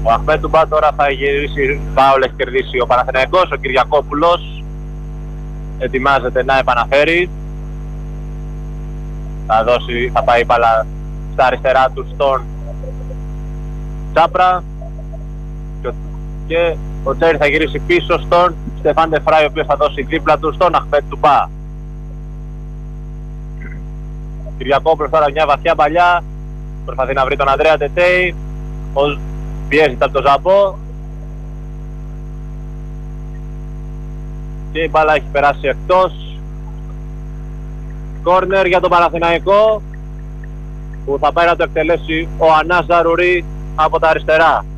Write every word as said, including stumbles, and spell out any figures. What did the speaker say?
Ο Αχμέτ Τουμπά τώρα θα γυρίσει, φάουλ έχει κερδίσει ο Παναθηναϊκός, ο Κυριακόπουλος ετοιμάζεται να επαναφέρει. Θα δώσει, θα πάει η μπάλα στα αριστερά του στον Τσάπρα και ο Τσέρι θα γυρίσει πίσω στον Στεφάν Ντεφράι, ο οποίος θα δώσει δίπλα του στον Αχμέτ Τουμπά. Κυριακόπουλος τώρα μια βαθιά παλιά, προσπαθεί να βρει τον Ανδρέα Τετέι, ο πιέζεται από τον Ζαμπό και η μπάλα έχει περάσει εκτός. Κόρνερ για τον Παναθηναϊκό που θα πάει να το εκτελέσει ο Ανάς Ζαρουρί από τα αριστερά.